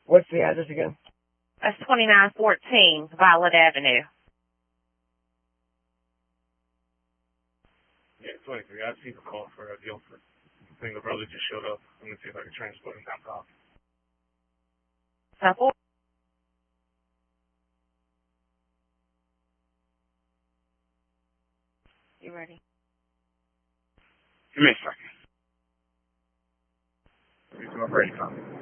What's the address again? That's 2914 Violet Avenue. Yeah, 23. I received a call for Guilford. I think the brother just showed up. I'm going to see if I can transport him down south. South. You ready? Give me a second. He's my Brady copy.